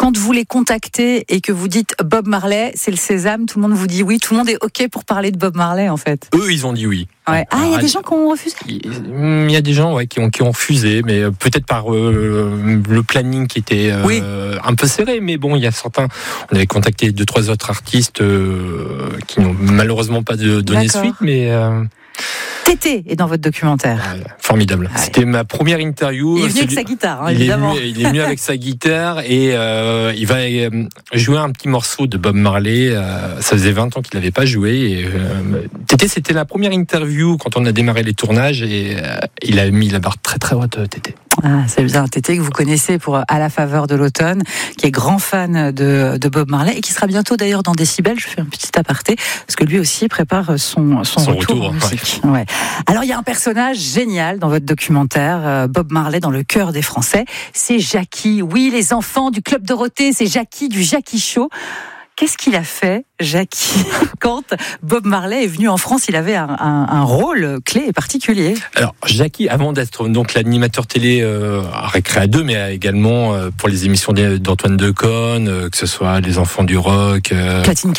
Quand vous les contactez et que vous dites Bob Marley, c'est le sésame, tout le monde vous dit oui, tout le monde est OK pour parler de Bob Marley en fait. Eux, ils ont dit oui. Ouais. Ah, il y a des gens qui ont refusé. Il y a des gens qui ont refusé, mais peut-être par le planning qui était un peu serré. Mais bon, il y a certains. On avait contacté 2-3 autres artistes qui n'ont malheureusement pas donné suite, mais. Tété est dans votre documentaire. Formidable. Ouais. C'était ma première interview. Il est venu avec sa guitare, évidemment. Il est venu avec sa guitare et il va jouer un petit morceau de Bob Marley. Ça faisait 20 ans qu'il n'avait pas joué. Tété, c'était la première interview quand on a démarré les tournages et il a mis la barre très très haute, Tété. Ah, c'est bien, Tété que vous connaissez pour À la faveur de l'automne, qui est grand fan de Bob Marley et qui sera bientôt d'ailleurs dans Décibel. Je fais un petit aparté parce que lui aussi prépare son retour en musique. Ouais. Alors il y a un personnage génial dans votre documentaire, Bob Marley dans le cœur des Français, c'est Jackie. Oui, les enfants du Club Dorothée, c'est Jackie du Jackie Show. Qu'est-ce qu'il a fait, Jackie, quand Bob Marley est venu en France? Il avait un rôle clé et particulier. Alors, Jackie, avant d'être donc l'animateur télé à Récréa 2, mais également pour les émissions d'Antoine Decaune, que ce soit Les Enfants du Rock, Platine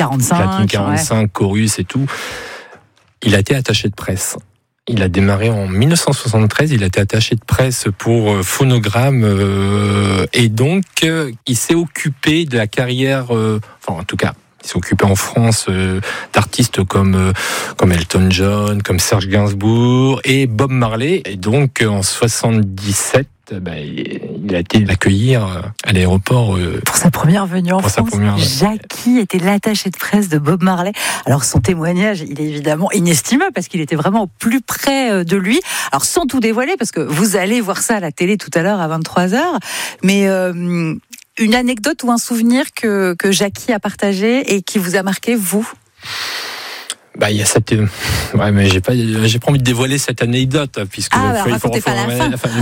45, Chorus et tout, il a été attaché de presse. Il a démarré en 1973, il a été attaché de presse pour Phonogramme et donc il s'est occupé de la carrière, en tout cas, il s'est occupé en France d'artistes comme Elton John, comme Serge Gainsbourg et Bob Marley. Et donc en 77, il a été l'accueillir à l'aéroport. Pour sa première venue en France, Jackie était l'attaché de presse de Bob Marley. Alors son témoignage, il est évidemment inestimable parce qu'il était vraiment au plus près de lui. Alors sans tout dévoiler, parce que vous allez voir ça à la télé tout à l'heure à 23h, mais une anecdote ou un souvenir que Jackie a partagé et qui vous a marqué, vous? Il y a cette. Ouais, mais j'ai pas envie de dévoiler cette anecdote, puisque. Racontez pas la fin.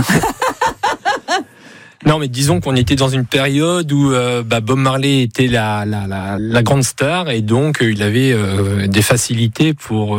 Non, mais disons qu'on était dans une période où Bob Marley était la grande star et donc il avait des facilités pour.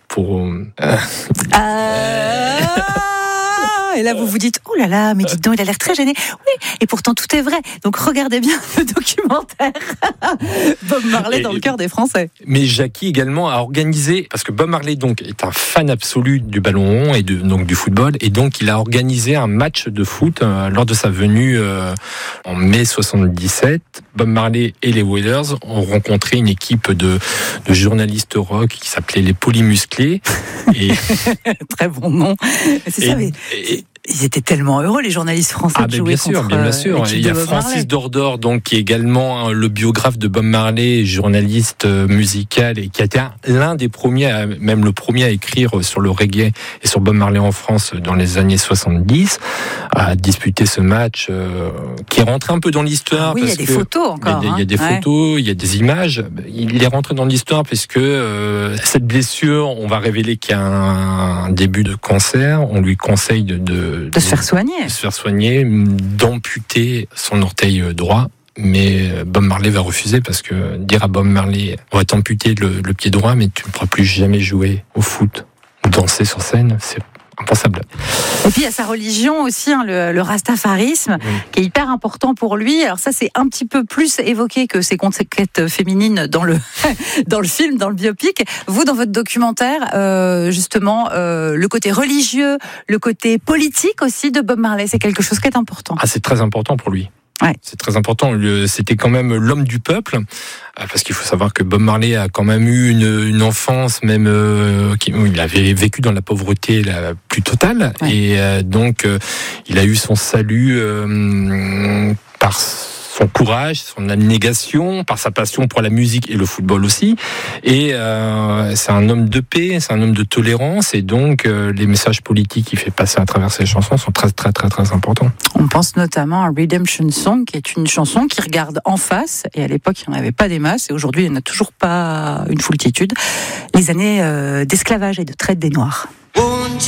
Et là, vous vous dites, oh là là, mais dites donc, il a l'air très gêné. Oui, et pourtant, tout est vrai. Donc, regardez bien le documentaire. Bob Marley dans le cœur des Français. Mais Jackie également a organisé, parce que Bob Marley donc est un fan absolu du ballon rond et donc du football, et donc il a organisé un match de foot lors de sa venue en mai 77. Bob Marley et les Wailers ont rencontré une équipe de journalistes rock qui s'appelait les Polymusclés. Et très bon nom. C'est ça, mais ils étaient tellement heureux, les journalistes français, de jouer contre bien sûr. Il y a Francis Dordor, donc, qui est également le biographe de Bob Marley, journaliste musical, et qui a été l'un des premiers, même le premier à écrire sur le reggae et sur Bob Marley en France dans les années 70, a disputé ce match qui est rentré un peu dans l'histoire. Oui, il y a des photos encore. Il y a des photos, il y a des images. Il est rentré dans l'histoire parce que cette blessure, on va révéler qu'il y a un début de cancer. On lui conseille de se faire soigner, d'amputer son orteil droit. Mais Bob Marley va refuser parce que dire à Bob Marley, on va t'amputer le pied droit, mais tu ne pourras plus jamais jouer au foot ou danser sur scène, c'est impensable. Et puis il y a sa religion aussi, le rastafarisme, qui est hyper important pour lui. Alors ça, c'est un petit peu plus évoqué que ses conquêtes féminines dans le film, dans le biopic. Vous, dans votre documentaire, justement, le côté religieux, le côté politique aussi de Bob Marley, c'est quelque chose qui est important. Ah, c'est très important pour lui. Ouais. C'est très important. C'était quand même l'homme du peuple, parce qu'il faut savoir que Bob Marley a quand même eu une enfance, même où il avait vécu dans la pauvreté la plus totale, et donc il a eu son salut par son courage, son abnégation, par sa passion pour la musique et le football aussi. Et c'est un homme de paix, c'est un homme de tolérance, et donc les messages politiques qu'il fait passer à travers ses chansons sont très très très très importants. On pense notamment à Redemption Song, qui est une chanson qui regarde en face, et à l'époque il n'y en avait pas des masses, et aujourd'hui il n'y en a toujours pas une foultitude, les années d'esclavage et de traite des Noirs.